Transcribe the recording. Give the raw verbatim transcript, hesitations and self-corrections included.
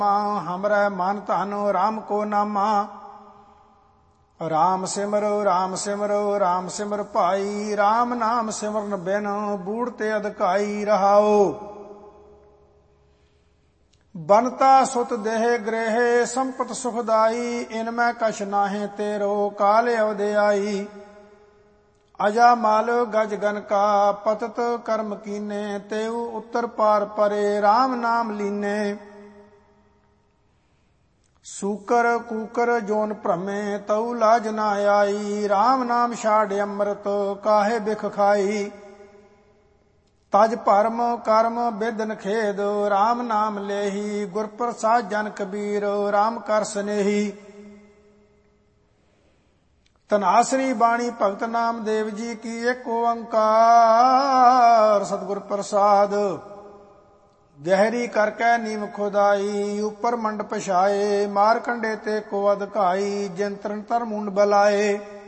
हमरै मन धन राम को नामा। राम सिमरो राम सिमरो राम सिमर भाई, राम नाम सिमरन बिन बूढ़ ते अधकाई रहाओ। बनता सुत देह गृह संपत सुखदाई, इनमै कछ नाहे तेरो काल अवधि आई। अजा माल गज गन का पतत कर्म कीने, तेऊ उत्तर पार परे राम नाम लीने। सूकर कूकर जोन भ्रमे तऊ लाज न आई, राम नाम छाड़ अमृत काहे बिख खाई। तज भरम कर्म बिदन खेद, राम नाम लेही, गुर प्रसाद जन कबीर राम कर स्नेही। धनासरी बाणी भगत नाम देव जी की, एक ओंकार सतगुर प्रसाद। गहरी करकै नीम खुदाई, ऊपर मंड पछाए, मार कंडे ते को अधकाई, जिन तरन तर मुंड बलाए।